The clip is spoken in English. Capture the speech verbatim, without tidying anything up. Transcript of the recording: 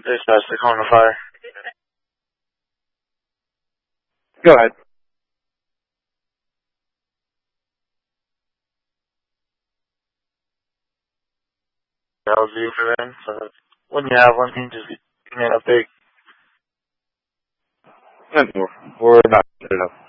Dispatch, they're calling a fire. Go ahead. That was you for them. So when you have one, can you just give me an update? No, we're not.